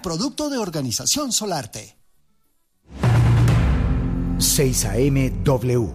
producto de Organización Solarte. 6 AM W.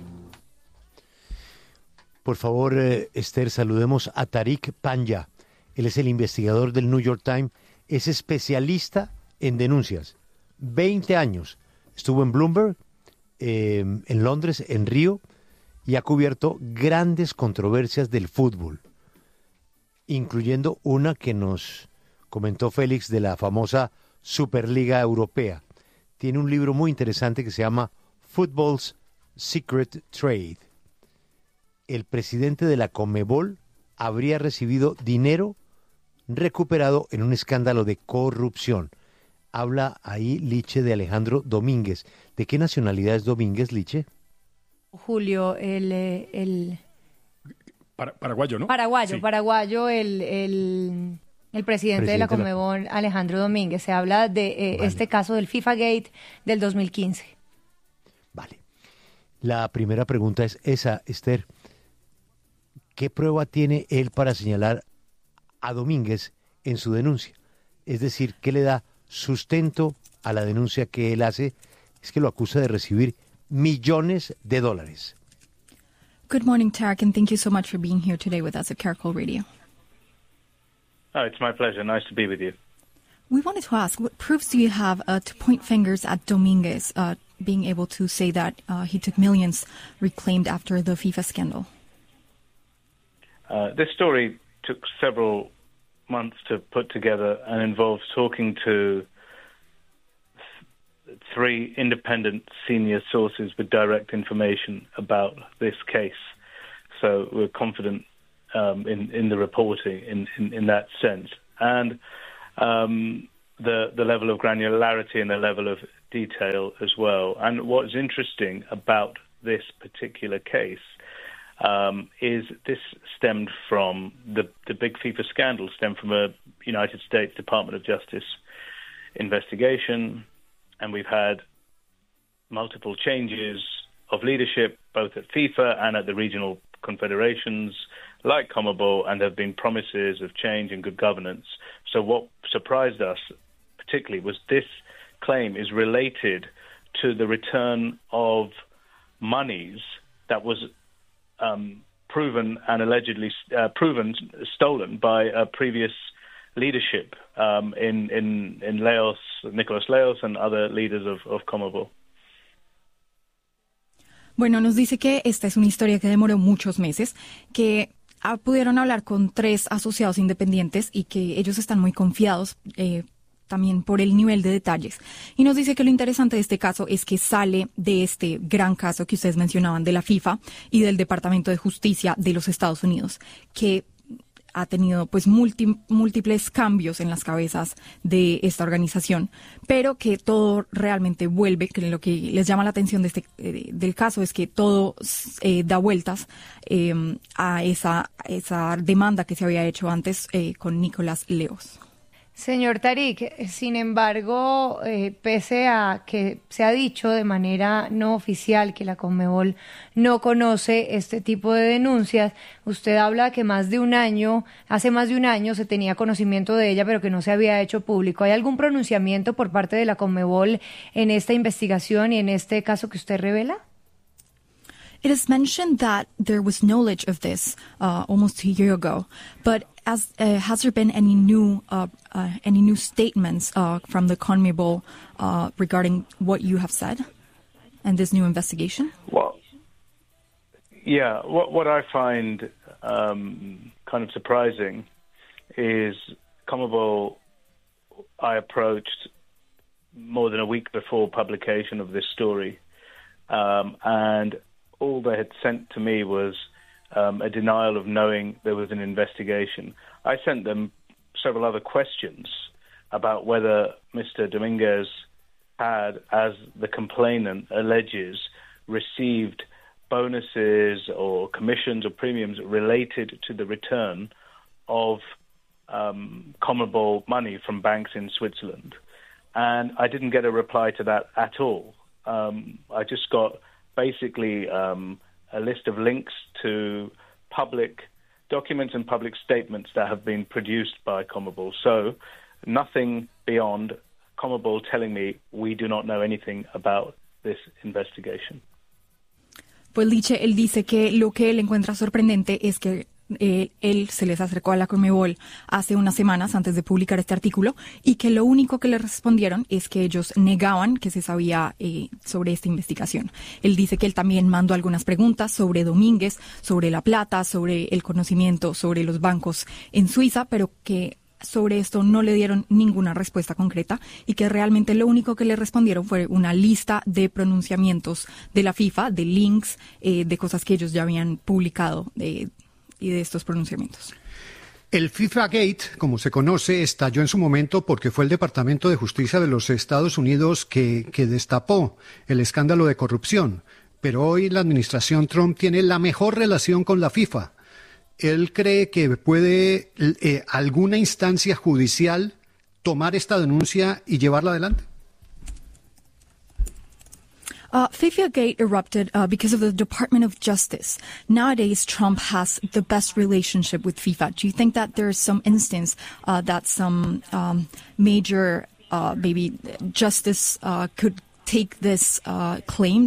Por favor, Esther, saludemos a Tariq Panja. Él es el investigador del New York Times, es especialista en denuncias. 20 años. Estuvo en Bloomberg, en Londres, en Río, y ha cubierto grandes controversias del fútbol, incluyendo una que nos comentó Félix de la famosa Superliga Europea. Tiene un libro muy interesante que se llama Football's Secret Trade. El presidente de la Conmebol habría recibido dinero recuperado en un escándalo de corrupción. Habla ahí Liche de Alejandro Domínguez. ¿De qué nacionalidad es Domínguez, Liche? Julio, el paraguayo, ¿no? Paraguayo, Sí. paraguayo, el presidente de la Conmebol, Alejandro Domínguez. Se habla de Vale. este caso del FIFA Gate del 2015. Vale. La primera pregunta es esa, Esther. ¿Qué prueba tiene él para señalar a Domínguez en su denuncia? Es decir, ¿qué le da sustento a la denuncia que él hace? Es que lo acusa de recibir millones de dólares. Good morning, Tarek, and thank you so much for being here today with us at Caracol Radio. Oh, it's my pleasure. Nice to be with you. We wanted to ask, what proofs do you have to point fingers at Dominguez being able to say that he took millions reclaimed after the FIFA scandal? This story took several months to put together and involves talking to three independent senior sources with direct information about this case. So we're confident in the reporting in that sense. And the level of granularity and the level of detail as well. And what's interesting about this particular case is this stemmed from the big FIFA scandal, stemmed from a United States Department of Justice investigation, and we've had multiple changes of leadership both at FIFA and at the regional confederations like CONMEBOL, and there have been promises of change and good governance. So what surprised us particularly was this claim is related to the return of monies that was proven and allegedly stolen by a previous leadership in Laos, Nicolas Laos, and other leaders of CONMEBOL. Bueno, nos dice que esta es una historia que demoró muchos meses, que pudieron hablar con 3 asociados independientes y que ellos están muy confiados también por el nivel de detalles. Y nos dice que lo interesante de este caso es que sale de este gran caso que ustedes mencionaban de la FIFA y del Departamento de Justicia de los Estados Unidos, que ha tenido pues múltiples cambios en las cabezas de esta organización, pero que todo realmente vuelve, que lo que les llama la atención de del caso es que todo da vueltas a esa demanda que se había hecho antes con Nicolas Laos. Señor Tariq, sin embargo, pese a que se ha dicho de manera no oficial que la Conmebol no conoce este tipo de denuncias, usted habla que hace más de un año se tenía conocimiento de ella, pero que no se había hecho público. ¿Hay algún pronunciamiento por parte de la Conmebol en esta investigación y en este caso que usted revela? It is mentioned that there was knowledge of this almost a year ago, but has there been any new statements from the CONMEBOL regarding what you have said and this new investigation? Well, yeah, what I find kind of surprising is CONMEBOL I approached more than a week before publication of this story, and all they had sent to me was a denial of knowing there was an investigation. I sent them several other questions about whether Mr. Dominguez had, as the complainant alleges, received bonuses or commissions or premiums related to the return of CONMEBOL money from banks in Switzerland. And I didn't get a reply to that at all. I just got basically a list of links to public documents and public statements that have been produced by CONMEBOL. So nothing beyond CONMEBOL telling me we do not know anything about this investigation. Pues él dice que lo que él encuentra sorprendente es que él se les acercó a la CONMEBOL hace unas semanas antes de publicar este artículo y que lo único que le respondieron es que ellos negaban que se sabía sobre esta investigación. Él dice que él también mandó algunas preguntas sobre Domínguez, sobre la plata, sobre el conocimiento, sobre los bancos en Suiza, pero que sobre esto no le dieron ninguna respuesta concreta y que realmente lo único que le respondieron fue una lista de pronunciamientos de la FIFA, de links, de cosas que ellos ya habían publicado y de estos pronunciamientos. El FIFA Gate, como se conoce, estalló en su momento porque fue el Departamento de Justicia de los Estados Unidos que destapó el escándalo de corrupción. Pero hoy la administración Trump tiene la mejor relación con la FIFA. ¿Él cree que puede alguna instancia judicial tomar esta denuncia y llevarla adelante? FIFA Gate erupted because of the Department of Justice. Nowadays, Trump has the best relationship with FIFA. Do you think that there is some instance that some major maybe justice could take this claim?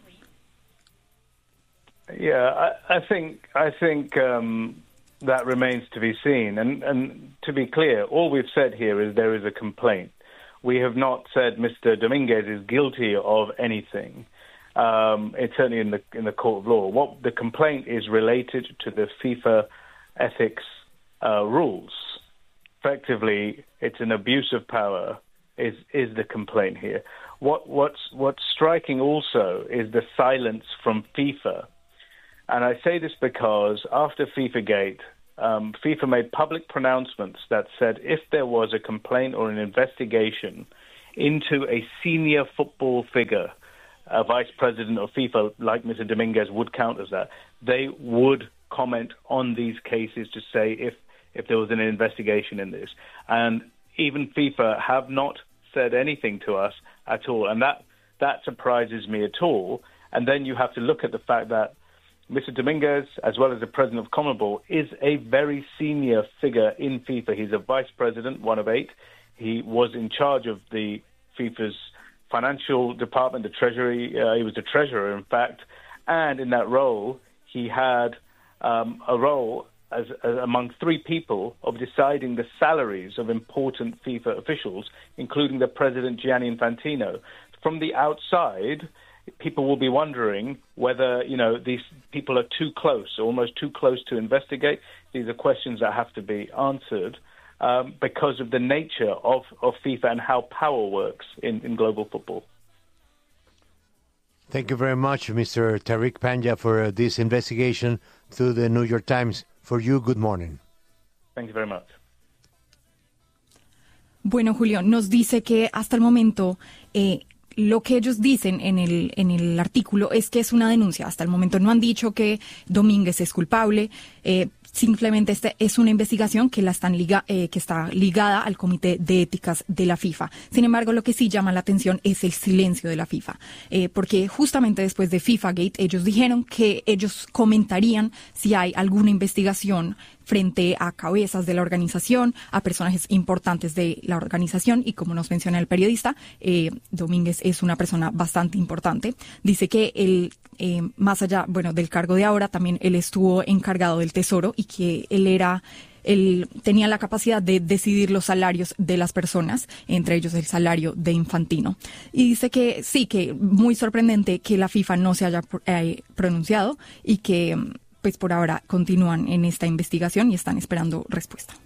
Yeah, I think that remains to be seen. And to be clear, all we've said here is there is a complaint. We have not said Mr. Dominguez is guilty of anything. It's certainly in the court of law. What the complaint is related to the FIFA ethics rules. Effectively, it's an abuse of power. Is the complaint here? What's striking also is the silence from FIFA. And I say this because after FIFA Gate, FIFA made public pronouncements that said if there was a complaint or an investigation into a senior football figure, a vice president of FIFA like Mr. Dominguez would count as that, they would comment on these cases to say if there was an investigation in this. And even FIFA have not said anything to us at all. And that surprises me at all. And then you have to look at the fact that Mr. Dominguez, as well as the president of CONMEBOL, is a very senior figure in FIFA. He's a vice president, one of 8. He was in charge of the FIFA's financial department, the treasury. He was the treasurer, in fact. And in that role, he had a role as among 3 people of deciding the salaries of important FIFA officials, including the president, Gianni Infantino. From the outside, people will be wondering whether, these people are too close, almost too close to investigate. These are questions that have to be answered because of the nature of FIFA and how power works in global football. Thank you very much, Mr. Tariq Panja, for this investigation through the New York Times. For you, good morning. Thank you very much. Bueno, Julio, nos dice que hasta el momento lo que ellos dicen en el artículo es que es una denuncia. Hasta el momento no han dicho que Domínguez es culpable. Simplemente es una investigación que que está ligada al Comité de Éticas de la FIFA. Sin embargo, lo que sí llama la atención es el silencio de la FIFA, porque justamente después de FIFA Gate ellos dijeron que ellos comentarían si hay alguna investigación frente a cabezas de la organización, a personajes importantes de la organización, y como nos menciona el periodista, Domínguez es una persona bastante importante. Dice que él, más allá, del cargo de ahora, también él estuvo encargado del Tesoro y que él tenía la capacidad de decidir los salarios de las personas, entre ellos el salario de Infantino. Y dice que sí, que muy sorprendente que la FIFA no se haya pronunciado y que pues por ahora continúan en esta investigación y están esperando respuesta.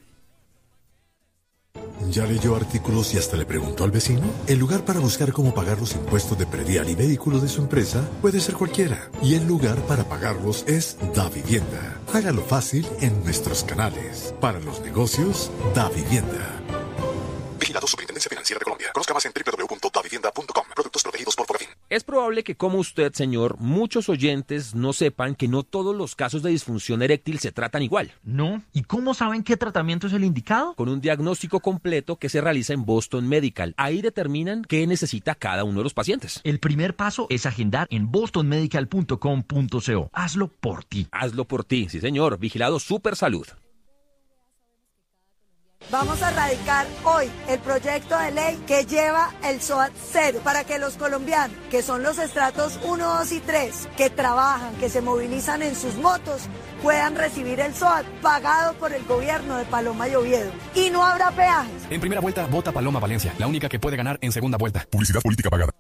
¿Ya leyó artículos y hasta le preguntó al vecino? El lugar para buscar cómo pagar los impuestos de predial y vehículo de su empresa puede ser cualquiera. Y el lugar para pagarlos es DaVivienda. Hágalo fácil en nuestros canales. Para los negocios, DaVivienda. Vigilado Superintendencia Financiera de Colombia. Conozca más en www.davivienda.com. Productos protegidos por Profin. Es probable que, como usted, señor, muchos oyentes no sepan que no todos los casos de disfunción eréctil se tratan igual. ¿No? ¿Y cómo saben qué tratamiento es el indicado? Con un diagnóstico completo que se realiza en Boston Medical. Ahí determinan qué necesita cada uno de los pacientes. El primer paso es agendar en bostonmedical.com.co. Hazlo por ti. Hazlo por ti, sí señor. Vigilado Super Salud. Vamos a radicar hoy el proyecto de ley que lleva el SOAT cero para que los colombianos, que son los estratos 1, 2 y 3, que trabajan, que se movilizan en sus motos, puedan recibir el SOAT pagado por el gobierno de Paloma y Oviedo. Y no habrá peajes. En primera vuelta, vota Paloma Valencia, la única que puede ganar en segunda vuelta. Publicidad política pagada.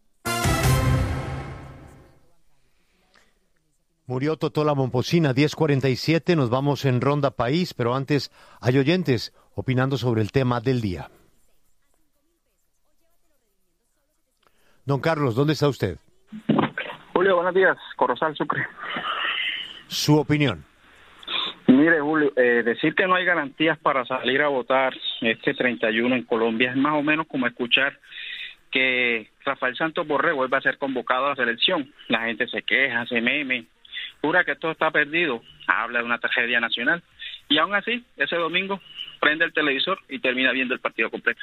Murió Totola Momposina, 10:47, nos vamos en Ronda País, pero antes hay oyentes opinando sobre el tema del día. Don Carlos, ¿dónde está usted? Julio, buenos días, Corozal, Sucre. Su opinión. Mire, Julio, decir que no hay garantías para salir a votar este 31 en Colombia es más o menos como escuchar que Rafael Santos Borré vuelve a ser convocado a la selección. La gente se queja, se meme, jura que todo está perdido, habla de una tragedia nacional. Y aún así, ese domingo, prende el televisor y termina viendo el partido completo.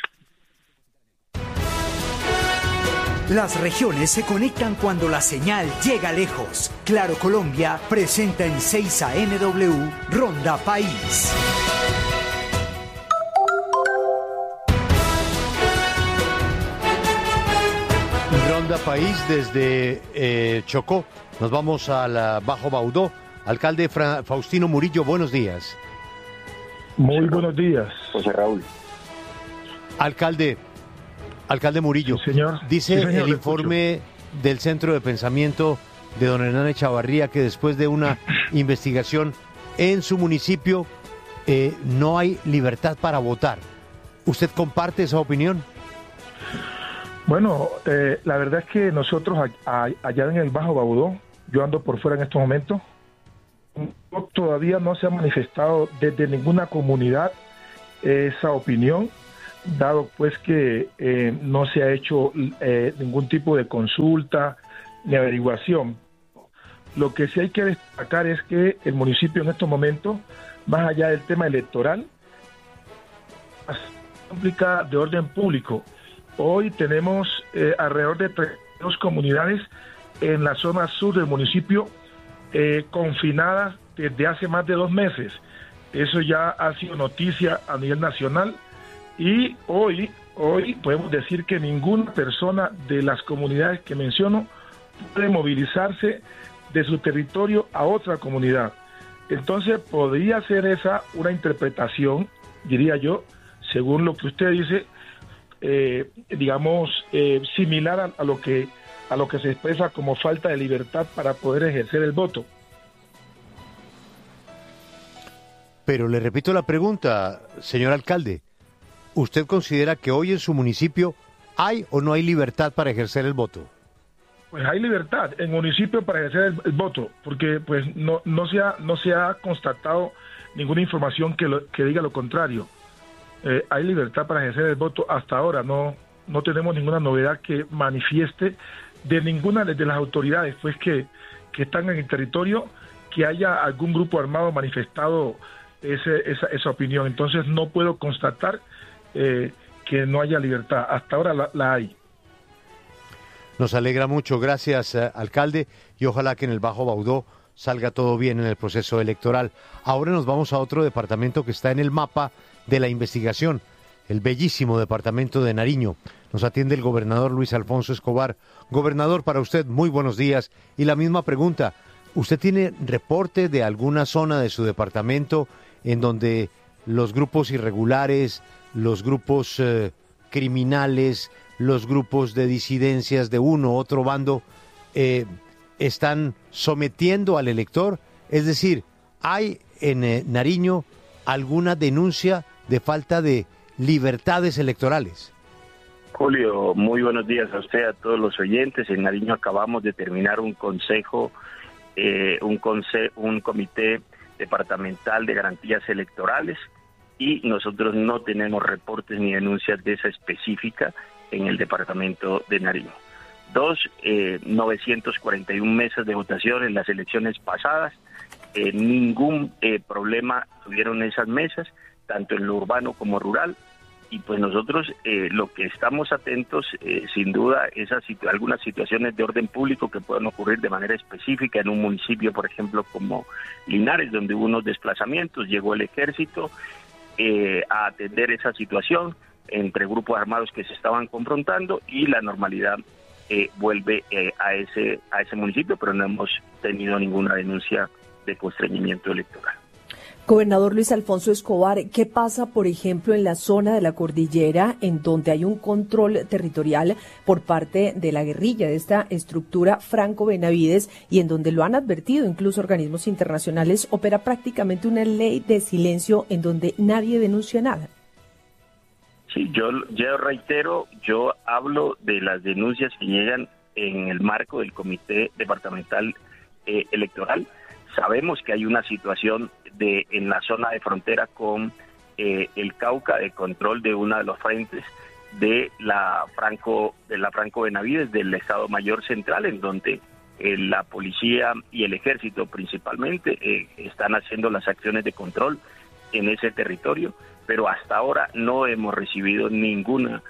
Las regiones se conectan cuando la señal llega lejos. Claro Colombia presenta en 6 AMW Ronda País. Ronda País desde Chocó. Nos vamos al Bajo Baudó. Alcalde Faustino Murillo, buenos días. Muy buenos días. José Raúl. Alcalde Murillo, sí, señor. Dice sí, señor, el informe del Centro de Pensamiento de don Hernán Echavarría que después de una investigación en su municipio no hay libertad para votar. ¿Usted comparte esa opinión? Bueno, la verdad es que nosotros allá en el Bajo Baudó, yo ando por fuera en estos momentos, todavía no se ha manifestado desde ninguna comunidad esa opinión, dado pues que no se ha hecho ningún tipo de consulta ni averiguación. Lo que sí hay que destacar es que el municipio en estos momentos, más allá del tema electoral, es complicada de orden público. Hoy tenemos alrededor de 32 comunidades en la zona sur del municipio confinadas desde hace más de 2 meses. Eso ya ha sido noticia a nivel nacional y hoy podemos decir que ninguna persona de las comunidades que menciono puede movilizarse de su territorio a otra comunidad. Entonces podría ser esa una interpretación, diría yo, según lo que usted dice, similar a lo que se expresa como falta de libertad para poder ejercer el voto. Pero le repito la pregunta, señor alcalde. ¿Usted considera que hoy en su municipio hay o no hay libertad para ejercer el voto? Pues hay libertad en municipio para ejercer el voto, porque pues no se ha constatado ninguna información que diga lo contrario. Hay libertad para ejercer el voto hasta ahora, no tenemos ninguna novedad que manifieste de ninguna de las autoridades pues que están en el territorio que haya algún grupo armado manifestado esa opinión. Entonces no puedo constatar que no haya libertad. Hasta ahora la hay. Nos alegra mucho, gracias alcalde, y ojalá que en el Bajo Baudó salga todo bien en el proceso electoral. Ahora nos vamos a otro departamento que está en el mapa de la investigación, el bellísimo departamento de Nariño. Nos atiende el gobernador Luis Alfonso Escobar. Gobernador, para usted, muy buenos días. Y la misma pregunta, ¿usted tiene reporte de alguna zona de su departamento en donde los grupos irregulares, los grupos criminales, los grupos de disidencias de uno u otro bando están sometiendo al elector? Es decir, ¿hay en Nariño alguna denuncia de falta de libertades electorales? Julio, muy buenos días a usted, a todos los oyentes. En Nariño acabamos de terminar un comité departamental de garantías electorales y nosotros no tenemos reportes ni denuncias de esa específica en el departamento de Nariño. 941 mesas de votación en las elecciones pasadas, ningún problema tuvieron esas mesas, tanto en lo urbano como rural, y pues nosotros lo que estamos atentos, sin duda, es a algunas situaciones de orden público que puedan ocurrir de manera específica en un municipio, por ejemplo, como Linares, donde hubo unos desplazamientos, llegó el ejército a atender esa situación entre grupos armados que se estaban confrontando, y la normalidad vuelve a ese municipio, pero no hemos tenido ninguna denuncia de constreñimiento electoral. Gobernador Luis Alfonso Escobar, ¿qué pasa, por ejemplo, en la zona de la cordillera, en donde hay un control territorial por parte de la guerrilla, de esta estructura Franco Benavides, y en donde lo han advertido incluso organismos internacionales, opera prácticamente una ley de silencio en donde nadie denuncia nada? Sí, yo reitero, yo hablo de las denuncias que llegan en el marco del Comité Departamental Electoral. Sabemos que hay una situación en la zona de frontera con el Cauca, de control de uno de los frentes de la Franco Benavides, del Estado Mayor Central, en donde la policía y el ejército principalmente están haciendo las acciones de control en ese territorio, pero hasta ahora no hemos recibido ninguna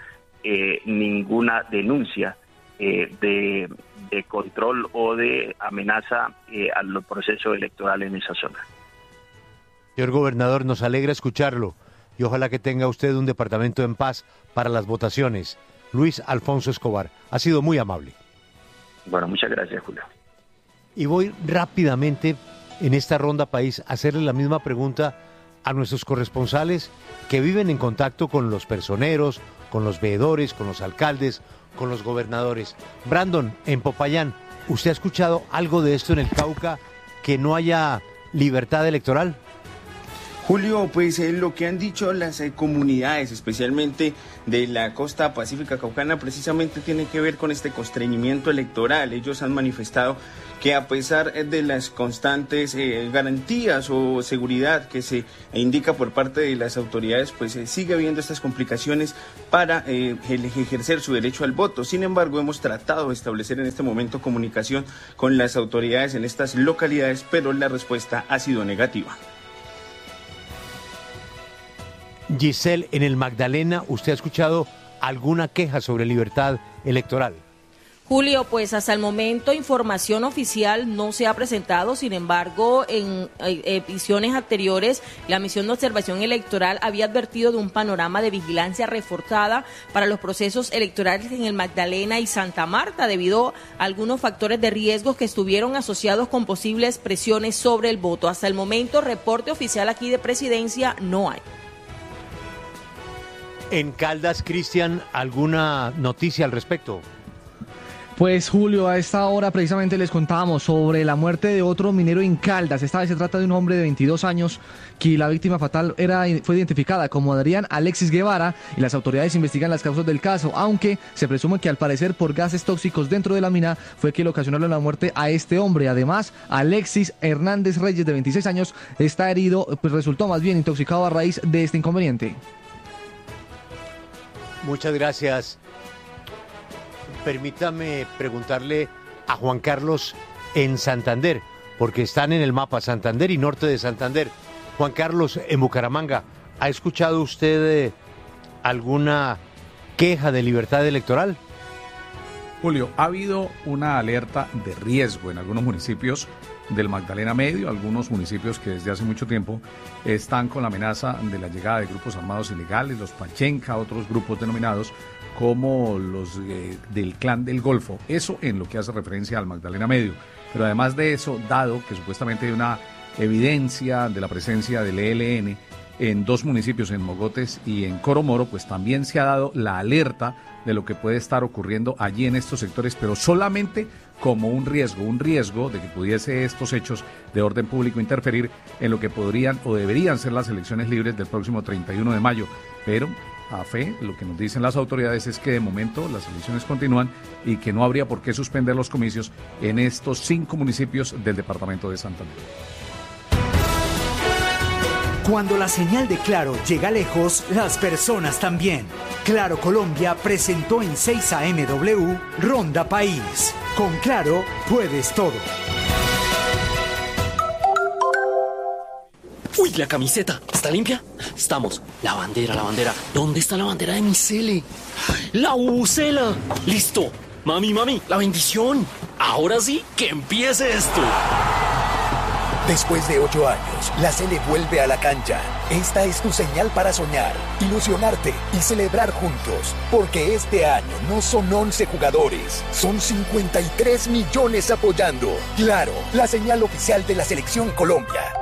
denuncia de control o de amenaza al proceso electoral en esa zona. Señor gobernador, nos alegra escucharlo y ojalá que tenga usted un departamento en paz para las votaciones. Luis Alfonso Escobar, ha sido muy amable. Bueno, muchas gracias, Julio. Y voy rápidamente en esta ronda país a hacerle la misma pregunta a nuestros corresponsales que viven en contacto con los personeros, con los veedores, con los alcaldes, con los gobernadores. Brandon, en Popayán, ¿usted ha escuchado algo de esto en el Cauca, que no haya libertad electoral? Julio, pues lo que han dicho las comunidades, especialmente de la costa pacífica caucana, precisamente tiene que ver con este constreñimiento electoral. Ellos han manifestado que a pesar de las constantes garantías o seguridad que se indica por parte de las autoridades, pues sigue habiendo estas complicaciones para ejercer su derecho al voto. Sin embargo, hemos tratado de establecer en este momento comunicación con las autoridades en estas localidades, pero la respuesta ha sido negativa. Giselle, en el Magdalena, ¿usted ha escuchado alguna queja sobre libertad electoral? Julio, pues hasta el momento información oficial no se ha presentado. Sin embargo, en ediciones anteriores, la misión de observación electoral había advertido de un panorama de vigilancia reforzada para los procesos electorales en el Magdalena y Santa Marta, debido a algunos factores de riesgo que estuvieron asociados con posibles presiones sobre el voto. Hasta el momento, reporte oficial aquí de Presidencia no hay. En Caldas, Cristian, ¿alguna noticia al respecto? Pues Julio, a esta hora precisamente les contábamos sobre la muerte de otro minero en Caldas. Esta vez se trata de un hombre de 22 años que la víctima fatal fue identificada como Adrián Alexis Guevara, y las autoridades investigan las causas del caso, aunque se presume que al parecer por gases tóxicos dentro de la mina fue que le ocasionaron la muerte a este hombre. Además, Alexis Hernández Reyes, de 26 años, está herido, pues resultó más bien intoxicado a raíz de este inconveniente. Muchas gracias. Permítame preguntarle a Juan Carlos en Santander, porque están en el mapa Santander y norte de Santander. Juan Carlos, en Bucaramanga, ¿ha escuchado usted alguna queja de libertad electoral? Julio, ha habido una alerta de riesgo en algunos municipios del Magdalena Medio, algunos municipios que desde hace mucho tiempo están con la amenaza de la llegada de grupos armados ilegales, los Pachenca, otros grupos denominados como los del Clan del Golfo. Eso en lo que hace referencia al Magdalena Medio. Pero además de eso, dado que supuestamente hay una evidencia de la presencia del ELN en dos municipios, en Mogotes y en Coromoro, pues también se ha dado la alerta de lo que puede estar ocurriendo allí en estos sectores, pero solamente como un riesgo de que pudiese estos hechos de orden público interferir en lo que podrían o deberían ser las elecciones libres del próximo 31 de mayo. Pero a fe, lo que nos dicen las autoridades es que de momento las elecciones continúan y que no habría por qué suspender los comicios en estos 5 municipios del departamento de Santander. Cuando la señal de Claro llega lejos, las personas también. Claro Colombia presentó en 6 AMW Ronda País. Con Claro puedes todo. Uy, la camiseta, ¿está limpia? Estamos. La bandera. ¿Dónde está la bandera de mi cele? ¡La bubucela! ¡Listo! Mami, la bendición. Ahora sí, que empiece esto. Después de 8 años, la Sele vuelve a la cancha. Esta es tu señal para soñar, ilusionarte y celebrar juntos. Porque este año no son 11 jugadores, son 53 millones apoyando. Claro, la señal oficial de la Selección Colombia.